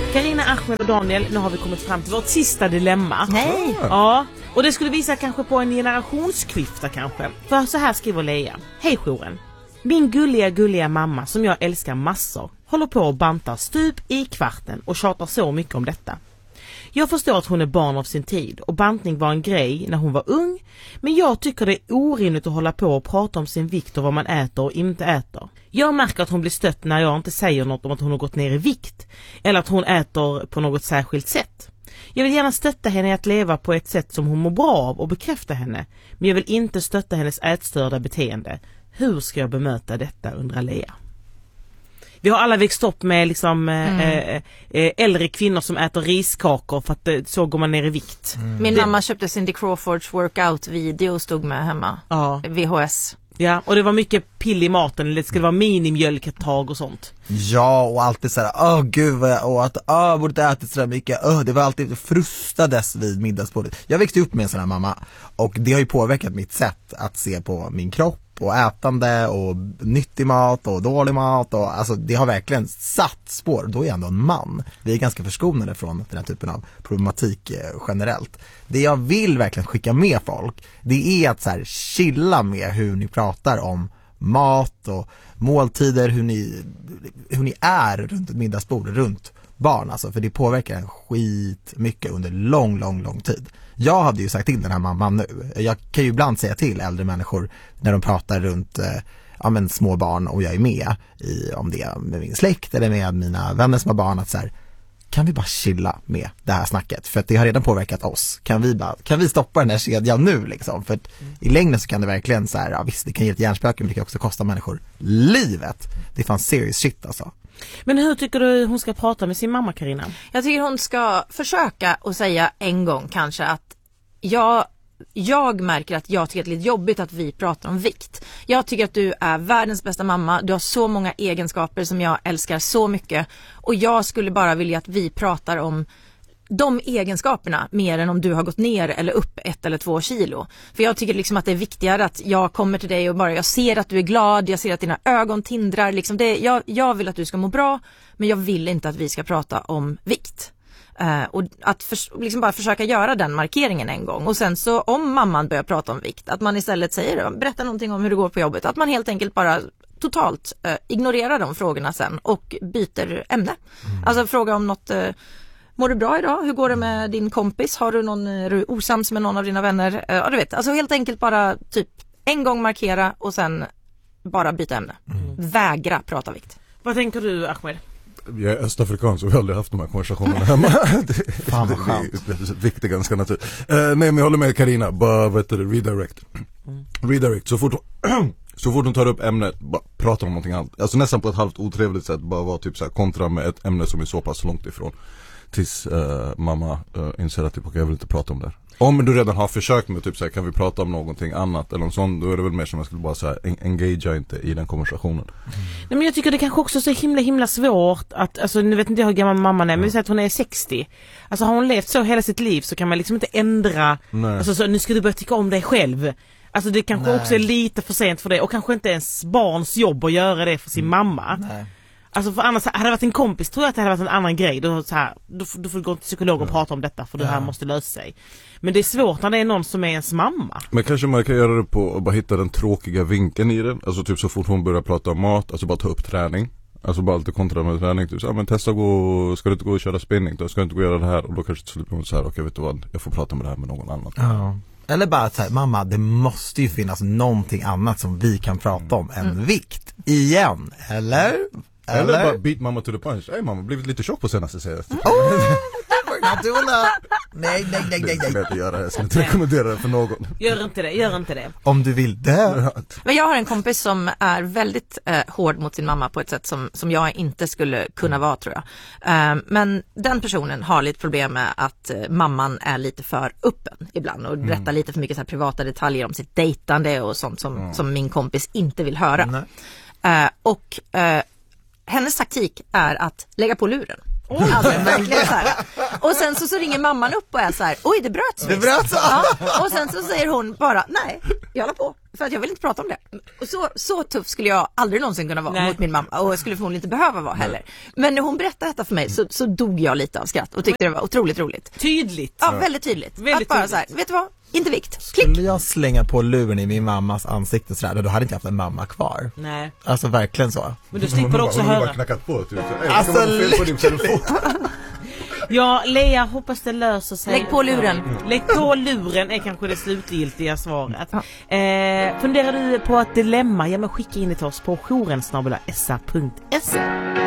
Carina, Ahmed och Daniel, nu har vi kommit fram till vårt sista dilemma. Nej. Ja, och det skulle visa kanske på en generationsklyfta kanske. För så här skriver Leia. Hej jouren. Min gulliga mamma som jag älskar massor håller på att banta stup i kvarten och tjatar så mycket om detta. Jag förstår att hon är barn av sin tid och bantning var en grej när hon var ung, men jag tycker det är orimligt att hålla på och prata om sin vikt och vad man äter och inte äter. Jag märker att hon blir stött när jag inte säger något om att hon har gått ner i vikt eller att hon äter på något särskilt sätt. Jag vill gärna stötta henne i att leva på ett sätt som hon mår bra av och bekräfta henne, men jag vill inte stötta hennes ätstörda beteende. Hur ska jag bemöta detta, undrar Lea. Vi har alla växt upp med liksom, äldre kvinnor som äter riskakor för att så går man ner i vikt. Min mamma köpte Cindy Crawfords workout-video och stod med hemma. Ja. VHS. Ja, och det var mycket pill i maten. Det skulle vara minimjölk ett tag och sånt. Ja, och alltid såhär, gud vad jag åt, borde ätit sådär mycket. Det var alltid frustades vid middagsbordet. Jag växte upp med en sån här mamma, och det har ju påverkat mitt sätt att se på min kropp och ätande och nyttig mat och dålig mat, och alltså det har verkligen satt spår. Då är jag ändå en man. Vi är ganska förskonade från den här typen av problematik generellt. Det jag vill verkligen skicka med folk, det är att så här chilla med hur ni pratar om mat och måltider, hur ni är runt ett middagsbord, runt barn, alltså, för det påverkar en skit mycket under lång tid. Jag hade ju sagt till den här mamman nu. Jag kan ju ibland säga till äldre människor när de pratar runt små barn, och jag är med om det med min släkt eller med mina vänner som har barn, att så här, kan vi bara chilla med det här snacket, för att det har redan påverkat oss. Kan vi stoppa den här kedjan nu liksom, för att i längden så kan det verkligen så här, visst det kan ge ett hjärnspöke, men det kan också kosta människor livet. Det är fan serious shit alltså. Men hur tycker du hon ska prata med sin mamma, Carina? Jag tycker hon ska försöka att säga en gång kanske att jag märker att jag tycker att det är lite jobbigt att vi pratar om vikt. Jag tycker att du är världens bästa mamma. Du har så många egenskaper som jag älskar så mycket. Och jag skulle bara vilja att vi pratar om de egenskaperna mer än om du har gått ner eller upp 1 eller 2 kilo. För jag tycker liksom att det är viktigare att jag kommer till dig och bara jag ser att du är glad, jag ser att dina ögon tindrar. Liksom jag vill att du ska må bra, men jag vill inte att vi ska prata om vikt. Och att liksom bara försöka göra den markeringen en gång. Och sen så om mamman börjar prata om vikt, att man istället säger, berätta någonting om hur det går på jobbet. Att man helt enkelt bara totalt ignorerar de frågorna sen och byter ämne. Alltså fråga om något, mår du bra idag? Hur går det med din kompis? Är du osams med någon av dina vänner? Ja, du vet, alltså helt enkelt bara typ en gång markera och sen bara byta ämne. Vägra prata vikt. Vad tänker du, Ahmed? Jag är östafrikan så vi har aldrig haft de här konversationerna hemma. Fan vad skönt. Det är viktigt ganska naturligt. Nej, men jag håller med Carina. Bara redirect. Redirect. Så fort hon tar upp ämnet, bara prata om någonting annat. Alltså nästan på ett halvt otrevligt sätt. Bara vara typ så här kontra med ett ämne som är så pass långt ifrån. Tills mamma inser att typ, jag vill inte prata om det. Om du redan har försökt med typ så här, kan vi prata om någonting annat eller något sånt, då är det väl mer som jag skulle bara säga engagea inte i den konversationen. Nej, men jag tycker det kanske också är så himla svårt att, alltså nu vet inte jag hur gammal mamman är, men vi säger att hon är 60. Alltså har hon levt så hela sitt liv så kan man liksom inte ändra, alltså så, nu ska du börja tycka om dig själv. Alltså det kanske också är lite för sent för det, och kanske inte ens barns jobb att göra det för sin mamma. Nej. Alltså för annars hade det varit en kompis, tror jag att det hade varit en annan grej. Då får du gå till psykolog och prata om detta, för det här måste lösa sig. Men det är svårt när det är någon som är ens mamma. Men kanske man kan göra det på att bara hitta den tråkiga vinkeln i det. Alltså typ så fort hon börjar prata om mat, alltså bara ta upp träning. Alltså bara alltid kontra med träning. Typ så, men testa ska du inte gå och köra spinning? Då ska du inte gå och göra det här. Och då kanske till slut blir så här, okej, vet du vad? Jag får prata med det här med någon annan. Ja. Eller bara så här, mamma, det måste ju finnas någonting annat som vi kan prata om än vikt. Igen, eller? Eller bara beat mamma to the punch. Hej mamma, blivit lite tjock på senaste serien. Not doing that. Nej. Jag ska inte rekommendera det för någon. Gör inte det. Om du vill det. Men jag har en kompis som är väldigt hård mot sin mamma på ett sätt som jag inte skulle kunna vara, tror jag. Men den personen har lite problem med att mamman är lite för öppen ibland och berättar lite för mycket så här privata detaljer om sitt dejtande och sånt som min kompis inte vill höra. Hennes taktik är att lägga på luren. Alltså, verkligen så här. Och sen så ringer mamman upp och är så här, oj, det bröts. Det bröts. Ja. Och sen så säger hon bara, nej, jag la på. för att jag vill inte prata om det. Och så tuff skulle jag aldrig någonsin kunna vara mot min mamma, och jag skulle förmodligen inte behöva vara heller. Men när hon berättade detta för mig så dog jag lite av skratt och tyckte det var otroligt roligt. Tydligt. Ja, väldigt tydligt. Väldigt att bara tydligt. så här, vet du vad? Inte vikt. Klick. Skulle jag slänga på luren i min mammas ansikte sådär, då hade inte jag haft en mamma kvar. Nej. Alltså verkligen så. Men du slipper du också hon har bara höra. knackat på typ. Alltså, fel på din telefon. Ja, Lea, hoppas det löser sig. Lägg på luren. Lägg på luren är kanske det slutgiltiga svaret. Funderar du på ett dilemma? Ja, men skicka in det till oss på jouren@sa.se.